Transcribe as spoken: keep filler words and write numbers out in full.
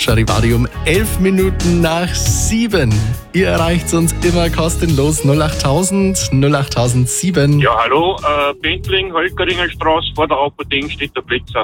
Charivari um elf Minuten nach sieben. Ihr erreicht uns immer kostenlos null achttausend null achttausendsieben. Ja, hallo, äh, Bentling, Holkeringer Straße, vor der Apotheke steht der Blitzer.